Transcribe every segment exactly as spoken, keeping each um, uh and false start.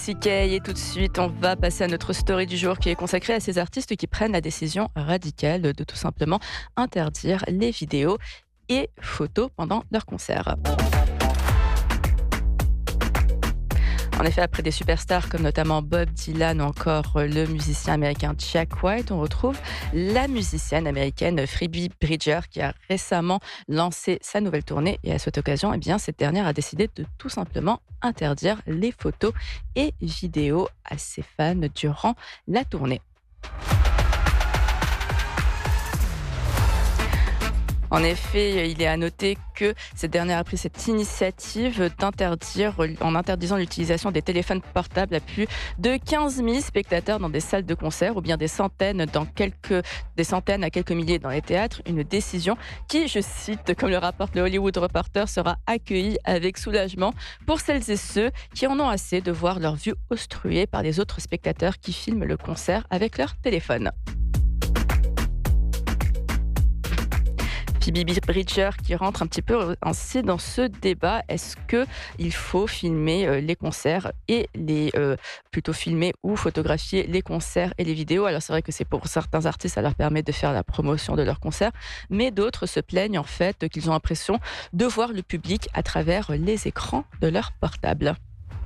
C K et tout de suite, on va passer à notre story du jour qui est consacrée à ces artistes qui prennent la décision radicale de tout simplement interdire les vidéos et photos pendant leurs concerts. En effet, après des superstars comme notamment Bob Dylan ou encore le musicien américain Jack White, on retrouve la musicienne américaine Phoebe Bridgers qui a récemment lancé sa nouvelle tournée. Et à cette occasion, eh bien, cette dernière a décidé de tout simplement interdire les photos et vidéos à ses fans durant la tournée. En effet, il est à noter que cette dernière a pris cette initiative d'interdire, en interdisant l'utilisation des téléphones portables à plus de quinze mille spectateurs dans des salles de concert ou bien des centaines, dans quelques, des centaines à quelques milliers dans les théâtres. Une décision qui, je cite, comme le rapporte le Hollywood Reporter, sera accueillie avec soulagement pour celles et ceux qui en ont assez de voir leur vue obstruée par les autres spectateurs qui filment le concert avec leur téléphone. Phoebe Bridgers qui rentre un petit peu ainsi dans ce débat. Est-ce qu'il faut filmer les concerts et les euh, plutôt filmer ou photographier les concerts et les vidéos? Alors c'est vrai que c'est pour certains artistes, ça leur permet de faire la promotion de leurs concerts, mais d'autres se plaignent en fait qu'ils ont l'impression de voir le public à travers les écrans de leur portable.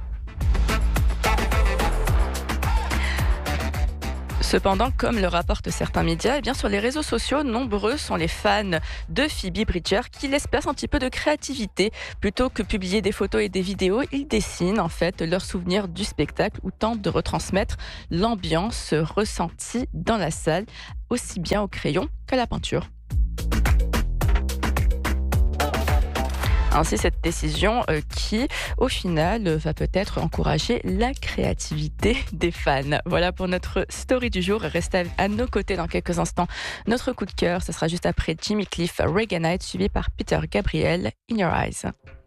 Cependant, comme le rapportent certains médias, eh bien sur les réseaux sociaux, nombreux sont les fans de Phoebe Bridgers qui laissent place un petit peu de créativité. Plutôt que publier des photos et des vidéos, ils dessinent en fait leurs souvenirs du spectacle ou tentent de retransmettre l'ambiance ressentie dans la salle, aussi bien au crayon qu'à la peinture. Ainsi, cette décision euh, qui, au final, euh, va peut-être encourager la créativité des fans. Voilà pour notre story du jour. Restez à nos côtés dans quelques instants. Notre coup de cœur, ce sera juste après Jimmy Cliff, Reaganite, suivi par Peter Gabriel, In Your Eyes.